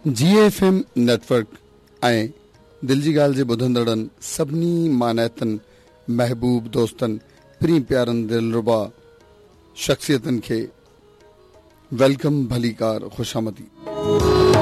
GFM network ऐं दिल जी ॻाल्हि जे ॿुधंदड़नि सभिनी मानायतनि महबूब दोस्तनि प्री प्यारनि दिलरुबा शख़्सियतनि खे वेलकम भलीकार ख़ुशामदी।